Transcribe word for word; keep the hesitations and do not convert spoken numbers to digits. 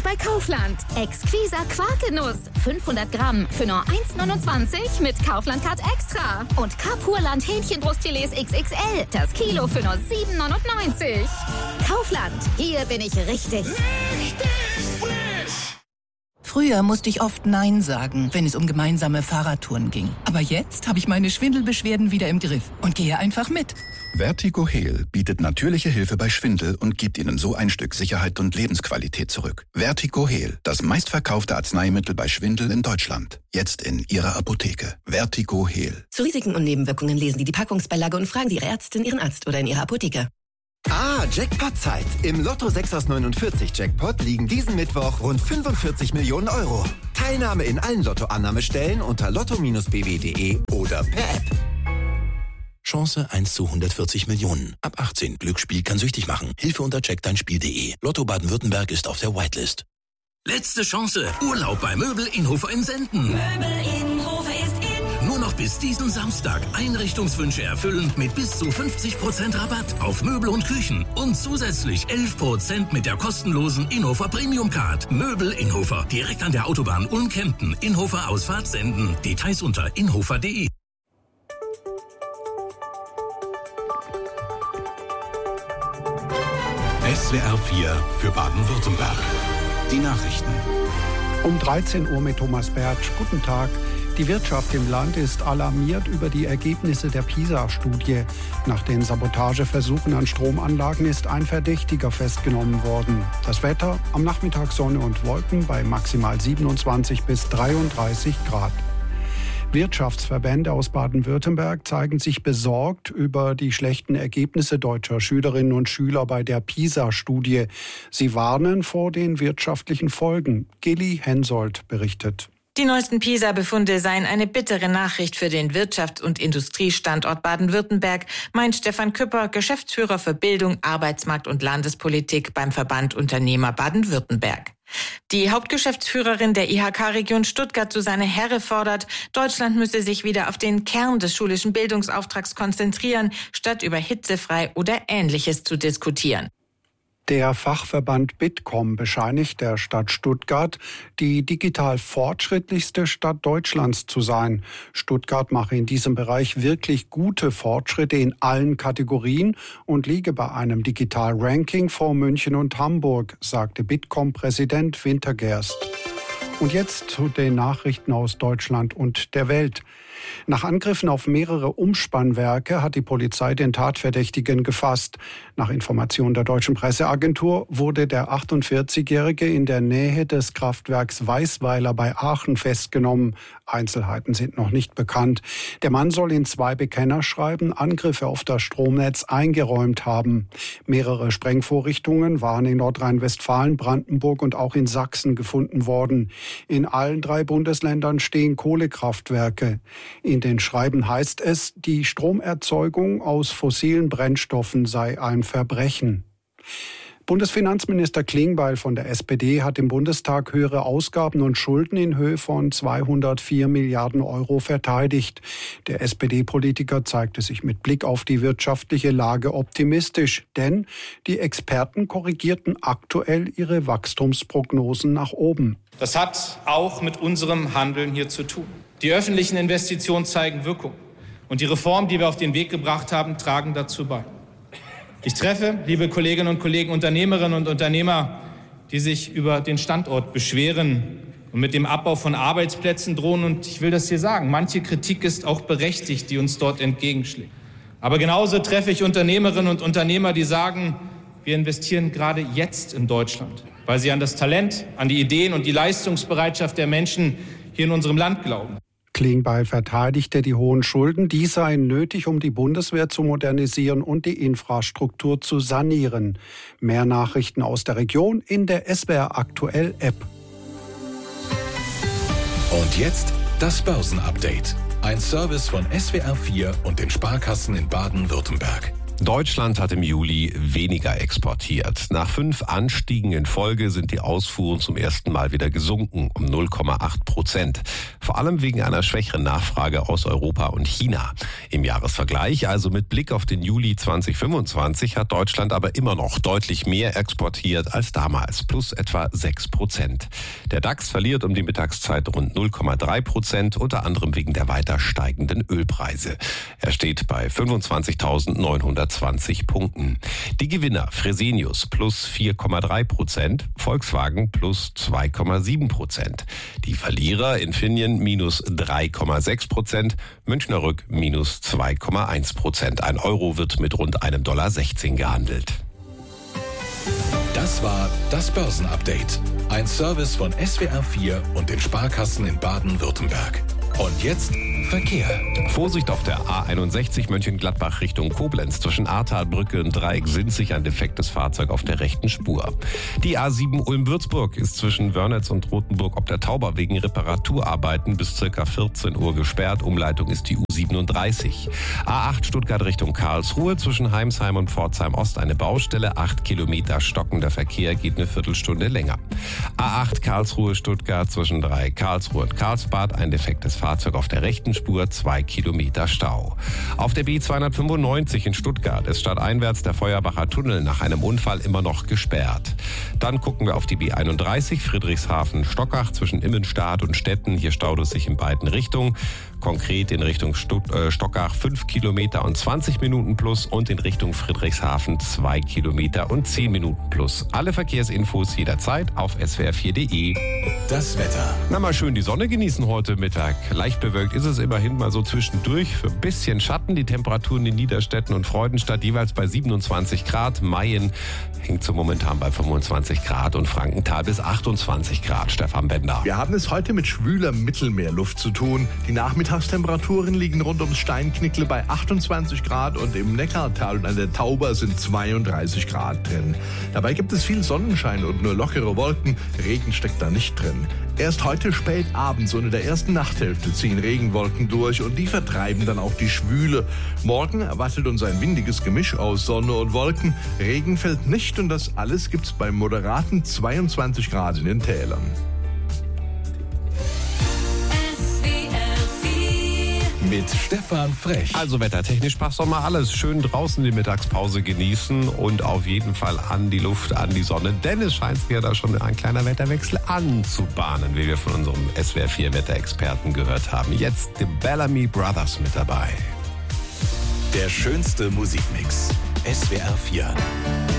bei Kaufland. Exquiser Quarkenuss. fünfhundert Gramm für nur eins neunundzwanzig mit Kaufland Card Extra. Und Kapurland Hähnchenbrustfilets X X L. Das Kilo für nur sieben neunundneunzig. Kaufland. Hier bin ich richtig. Richtig frisch. Früher musste ich oft Nein sagen, wenn es um gemeinsame Fahrradtouren ging. Aber jetzt habe ich meine Schwindelbeschwerden wieder im Griff und gehe einfach mit. Vertigo Heal bietet natürliche Hilfe bei Schwindel und gibt Ihnen so ein Stück Sicherheit und Lebensqualität zurück. Vertigo Heal, das meistverkaufte Arzneimittel bei Schwindel in Deutschland. Jetzt in Ihrer Apotheke. Vertigo Heal. Zu Risiken und Nebenwirkungen lesen Sie die Packungsbeilage und fragen Sie Ihre Ärztin, Ihren Arzt oder in Ihrer Apotheke. Ah, Jackpot-Zeit. Im Lotto sechs aus neunundvierzig Jackpot liegen diesen Mittwoch rund fünfundvierzig Millionen Euro. Teilnahme in allen Lottoannahmestellen unter lotto b w punkt de oder per App. Chance eins zu hundertvierzig Millionen. Ab achtzehn. Glücksspiel kann süchtig machen. Hilfe unter check dein spiel punkt de. Lotto Baden-Württemberg ist auf der Whitelist. Letzte Chance. Urlaub bei Möbel Inhofer in Senden. Möbel Inhofer ist in. Nur noch bis diesen Samstag. Einrichtungswünsche erfüllen mit bis zu fünfzig Prozent Rabatt auf Möbel und Küchen. Und zusätzlich elf Prozent mit der kostenlosen Inhofer Premium Card. Möbel Inhofer. Direkt an der Autobahn Ulm-Kempten. Inhofer Ausfahrt Senden. Details unter inhofer punkt de. S W R vier für Baden-Württemberg. Die Nachrichten. Um dreizehn Uhr mit Thomas Bertsch. Guten Tag. Die Wirtschaft im Land ist alarmiert über die Ergebnisse der PISA-Studie. Nach den Sabotageversuchen an Stromanlagen ist ein Verdächtiger festgenommen worden. Das Wetter: am Nachmittag Sonne und Wolken bei maximal siebenundzwanzig bis dreiunddreißig Grad. Wirtschaftsverbände aus Baden-Württemberg zeigen sich besorgt über die schlechten Ergebnisse deutscher Schülerinnen und Schüler bei der PISA-Studie. Sie warnen vor den wirtschaftlichen Folgen. Geli Hensoldt berichtet. Die neuesten PISA-Befunde seien eine bittere Nachricht für den Wirtschafts- und Industriestandort Baden-Württemberg, meint Stefan Küpper, Geschäftsführer für Bildung, Arbeitsmarkt und Landespolitik beim Verband Unternehmer Baden-Württemberg. Die Hauptgeschäftsführerin der I H K-Region Stuttgart, Susanne Herre, fordert, Deutschland müsse sich wieder auf den Kern des schulischen Bildungsauftrags konzentrieren, statt über hitzefrei oder Ähnliches zu diskutieren. Der Fachverband Bitkom bescheinigt der Stadt Stuttgart, die digital fortschrittlichste Stadt Deutschlands zu sein. Stuttgart mache in diesem Bereich wirklich gute Fortschritte in allen Kategorien und liege bei einem Digital-Ranking vor München und Hamburg, sagte Bitkom-Präsident Wintergerst. Und jetzt zu den Nachrichten aus Deutschland und der Welt. Nach Angriffen auf mehrere Umspannwerke hat die Polizei den Tatverdächtigen gefasst. Nach Informationen der deutschen Presseagentur wurde der achtundvierzigjährige in der Nähe des Kraftwerks Weißweiler bei Aachen festgenommen. Einzelheiten sind noch nicht bekannt. Der Mann soll in zwei Bekennerschreiben Angriffe auf das Stromnetz eingeräumt haben. Mehrere Sprengvorrichtungen waren in Nordrhein-Westfalen, Brandenburg und auch in Sachsen gefunden worden. In allen drei Bundesländern stehen Kohlekraftwerke. In den Schreiben heißt es, die Stromerzeugung aus fossilen Brennstoffen sei ein Verbrechen. Bundesfinanzminister Klingbeil von der S P D hat im Bundestag höhere Ausgaben und Schulden in Höhe von zweihundertvier Milliarden Euro verteidigt. Der S P D-Politiker zeigte sich mit Blick auf die wirtschaftliche Lage optimistisch, denn die Experten korrigierten aktuell ihre Wachstumsprognosen nach oben. Das hat auch mit unserem Handeln hier zu tun. Die öffentlichen Investitionen zeigen Wirkung und die Reformen, die wir auf den Weg gebracht haben, tragen dazu bei. Ich treffe, liebe Kolleginnen und Kollegen, Unternehmerinnen und Unternehmer, die sich über den Standort beschweren und mit dem Abbau von Arbeitsplätzen drohen. Und ich will das hier sagen, manche Kritik ist auch berechtigt, die uns dort entgegenschlägt. Aber genauso treffe ich Unternehmerinnen und Unternehmer, die sagen, wir investieren gerade jetzt in Deutschland, weil sie an das Talent, an die Ideen und die Leistungsbereitschaft der Menschen hier in unserem Land glauben. Klingbeil verteidigte die hohen Schulden. Die seien nötig, um die Bundeswehr zu modernisieren und die Infrastruktur zu sanieren. Mehr Nachrichten aus der Region in der S W R Aktuell App. Und jetzt das Börsenupdate. Ein Service von S W R vier und den Sparkassen in Baden-Württemberg. Deutschland hat im Juli weniger exportiert. Nach fünf Anstiegen in Folge sind die Ausfuhren zum ersten Mal wieder gesunken, um null Komma acht Prozent. Vor allem wegen einer schwächeren Nachfrage aus Europa und China. Im Jahresvergleich, also mit Blick auf den Juli zweitausendfünfundzwanzig, hat Deutschland aber immer noch deutlich mehr exportiert als damals, plus etwa sechs Prozent. Der DAX verliert um die Mittagszeit rund null Komma drei Prozent, unter anderem wegen der weiter steigenden Ölpreise. Er steht bei fünfundzwanzigtausendneunhundertzwanzig Punkten. Die Gewinner Fresenius plus vier Komma drei Prozent, Volkswagen plus zwei Komma sieben Prozent. Die Verlierer Infineon minus drei Komma sechs Prozent, Münchner Rück minus zwei Komma eins Prozent. Ein Euro wird mit rund einem Dollar sechzehn gehandelt. Das war das Börsenupdate. Ein Service von S W R vier und den Sparkassen in Baden-Württemberg. Und jetzt Verkehr. Vorsicht auf der A einundsechzig Mönchengladbach Richtung Koblenz. Zwischen Ahrtalbrücke und Dreieck Sinzig ein defektes Fahrzeug auf der rechten Spur. Die A sieben Ulm-Würzburg ist zwischen Wörnitz und Rothenburg ob der Tauber wegen Reparaturarbeiten bis ca. vierzehn Uhr gesperrt. Umleitung ist die U siebenunddreißig. A acht Stuttgart Richtung Karlsruhe. Zwischen Heimsheim und Pforzheim Ost eine Baustelle. acht Kilometer stockender Verkehr, geht eine Viertelstunde länger. A acht Karlsruhe Stuttgart zwischen Dreieck Karlsruhe und Karlsbad ein defektes Fahrzeug auf der rechten Spur, zwei Kilometer Stau. Auf der B zweihundertfünfundneunzig in Stuttgart ist stadteinwärts der Feuerbacher Tunnel nach einem Unfall immer noch gesperrt. Dann gucken wir auf die B einunddreißig Friedrichshafen-Stockach zwischen Immenstadt und Stetten. Hier staut es sich in beiden Richtungen. Konkret in Richtung Stutt- äh, Stockach fünf Kilometer und zwanzig Minuten plus und in Richtung Friedrichshafen zwei Kilometer und zehn Minuten plus. Alle Verkehrsinfos jederzeit auf S W R vier Punkt de. Das Wetter. Na, mal schön die Sonne genießen heute Mittag. Leicht bewölkt ist es immerhin mal so zwischendurch. Für ein bisschen Schatten. Die Temperaturen in Niederstetten und Freudenstadt jeweils bei siebenundzwanzig Grad. Mayen hängt so momentan bei fünfundzwanzig Grad und Frankenthal bis achtundzwanzig Grad. Stefan Bender. Wir haben es heute mit schwüler Mittelmeerluft zu tun. Die Nachmittagstemperaturen liegen rund ums Steinknickle bei achtundzwanzig Grad und im Neckartal und an der Tauber sind zweiunddreißig Grad drin. Dabei gibt es viel Sonnenschein und nur lockere Wolken. Regen steckt da nicht drin. Erst heute spät abends und in der ersten Nachthälfte ziehen Regenwolken durch und die vertreiben dann auch die Schwüle. Morgen erwartet uns ein windiges Gemisch aus Sonne und Wolken. Regen fällt nicht und das alles gibt's bei moderaten zweiundzwanzig Grad in den Tälern. Mit Stefan Frech. Also wettertechnisch passt doch mal alles. Schön draußen die Mittagspause genießen und auf jeden Fall an die Luft, an die Sonne. Denn es scheint sich ja da schon ein kleiner Wetterwechsel anzubahnen, wie wir von unserem S W R vier Wetterexperten gehört haben. Jetzt die Bellamy Brothers mit dabei. Der schönste Musikmix. S W R vier.